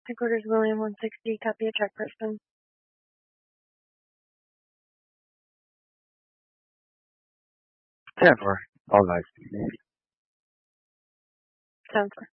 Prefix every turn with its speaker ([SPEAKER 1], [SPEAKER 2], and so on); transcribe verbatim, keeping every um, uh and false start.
[SPEAKER 1] Headquarters William one sixty, copy a check person.
[SPEAKER 2] ten four, all guys.
[SPEAKER 1] ten four.